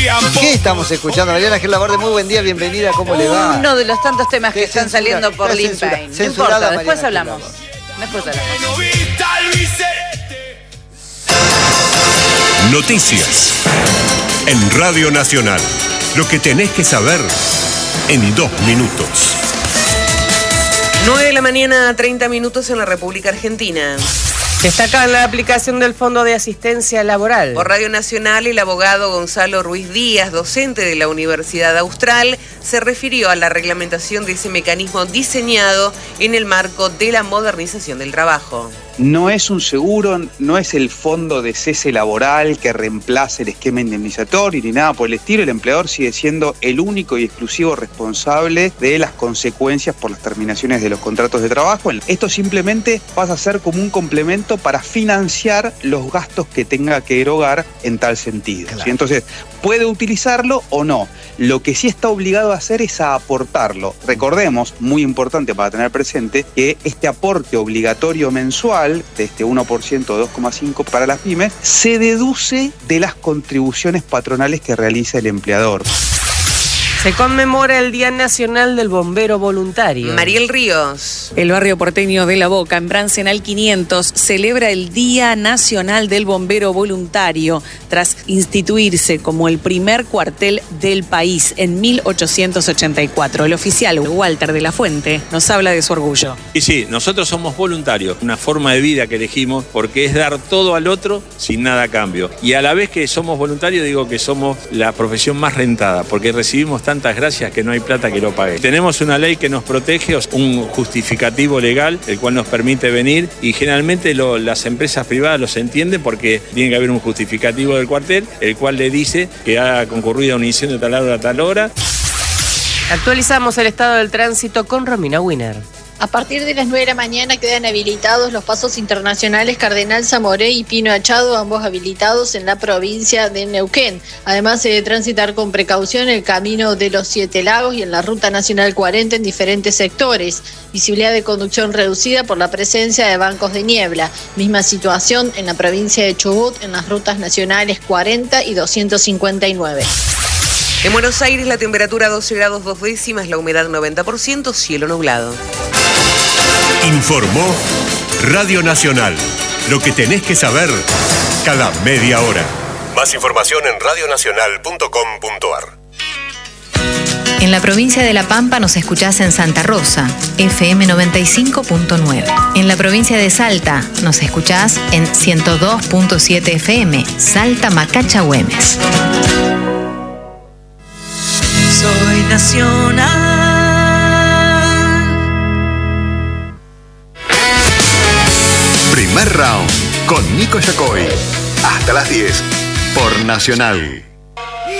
¿Qué estamos escuchando? Mariana Gel Laborde, muy buen día, bienvenida, ¿cómo le va? Uno de los tantos temas que están saliendo por Lil Payne. No importa, después hablamos. Noticias en Radio Nacional. Lo que tenés que saber en 2 minutos. 9 de la mañana, 30 minutos en la República Argentina. Destaca la aplicación del Fondo de Asistencia Laboral. Por Radio Nacional, el abogado Gonzalo Ruiz Díaz, docente de la Universidad Austral, se refirió a la reglamentación de ese mecanismo diseñado en el marco de la modernización del trabajo. No es un seguro, no es el fondo de cese laboral que reemplace el esquema indemnizatorio ni nada por el estilo. El empleador sigue siendo el único y exclusivo responsable de las consecuencias por las terminaciones de los contratos de trabajo. Esto simplemente pasa a ser como un complemento para financiar los gastos que tenga que erogar en tal sentido. Claro. ¿Sí? Entonces, puede utilizarlo o no. Lo que sí está obligado a hacer es a aportarlo. Recordemos, muy importante para tener presente, que este aporte obligatorio mensual de este 1% o 2,5% para las pymes se deduce de las contribuciones patronales que realiza el empleador. Se conmemora el Día Nacional del Bombero Voluntario. Mariel Ríos. El barrio porteño de La Boca, en Brancenal 500, celebra el Día Nacional del Bombero Voluntario tras instituirse como el primer cuartel del país en 1884. El oficial Walter de la Fuente nos habla de su orgullo. Y sí, nosotros somos voluntarios, una forma de vida que elegimos porque es dar todo al otro sin nada a cambio. Y a la vez que somos voluntarios, digo que somos la profesión más rentada porque recibimos tantas gracias que no hay plata que lo pague. Tenemos una ley que nos protege, un justificativo legal, el cual nos permite venir y generalmente las empresas privadas los entienden porque tiene que haber un justificativo del cuartel, el cual le dice que ha concurrido a un incendio de tal hora a tal hora. Actualizamos el estado del tránsito con Romina Wiener. A partir de las 9 de la mañana quedan habilitados los pasos internacionales Cardenal Zamoré y Pino Achado, ambos habilitados en la provincia de Neuquén. Además, se debe transitar con precaución el camino de los 7 Lagos y en la Ruta Nacional 40 en diferentes sectores. Visibilidad de conducción reducida por la presencia de bancos de niebla. Misma situación en la provincia de Chubut en las rutas nacionales 40 y 259. En Buenos Aires la temperatura 12 grados 2 décimas, la humedad 90%, cielo nublado. Informó Radio Nacional. Lo que tenés que saber cada media hora. Más información en radionacional.com.ar. En la provincia de La Pampa nos escuchás en Santa Rosa, FM 95.9. En la provincia de Salta nos escuchás en 102.7 FM, Salta Macacha Güemes. Soy nacional. Primer round con Nico Yacoy. Hasta las 10 por Nacional.